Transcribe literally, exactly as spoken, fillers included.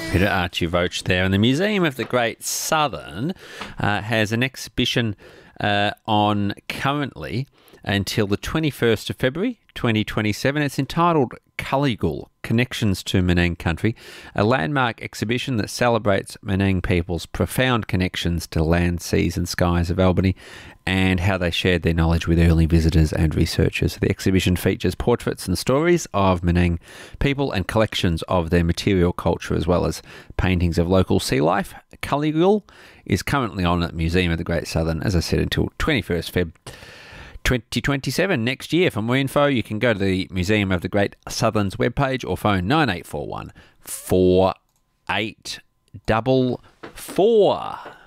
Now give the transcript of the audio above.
Peter Archie Voach there. And the Museum of the Great Southern uh, has an exhibition uh, on currently until the twenty-first of February twenty twenty-seven. It's entitled Cullegal, Connections to Menang Country, a landmark exhibition that celebrates Menang people's profound connections to land, seas and skies of Albany and how they shared their knowledge with early visitors and researchers. The exhibition features portraits and stories of Menang people and collections of their material culture, as well as paintings of local sea life. Cullegal is currently on at Museum of the Great Southern, as I said, until twenty-first of February twenty twenty-seven next year. For more info, you can go to the Museum of the Great Southern's webpage or phone nine eight four one, four eight four four.